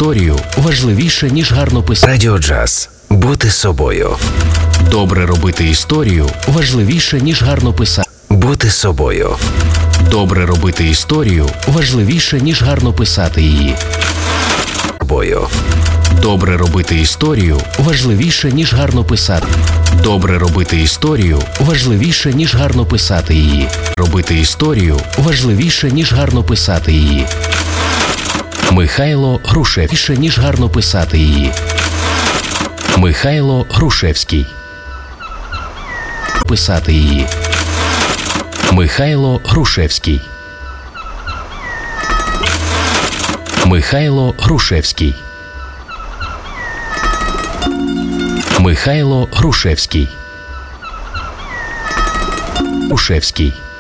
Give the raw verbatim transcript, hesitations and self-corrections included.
історію важливіше, ніж гарно писати. Радіо Джаз. Бути собою. Добре робити історію важливіше, ніж гарно писати. Бути собою. Добре робити історію важливіше, ніж гарно писати її. Собою. Добре робити історію важливіше, ніж гарно писати. Добре робити історію важливіше, ніж гарно писати її. Робити історію важливіше, ніж гарно писати її. Михайло Грушевський, ніж гарно писати її. Михайло Грушевський. Писати її. Михайло Грушевський. Михайло Грушевський. Михайло Грушевський. Грушевський.